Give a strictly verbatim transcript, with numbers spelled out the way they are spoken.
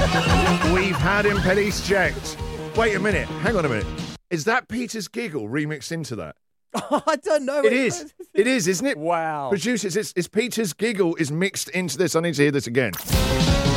We've had him police checked. Wait a minute. Hang on a minute. Is that Peter's Giggle remixed into that? I don't know. It is. It is, isn't it? Wow. Producers, it's, it's Peter's Giggle is mixed into this. I need to hear this again.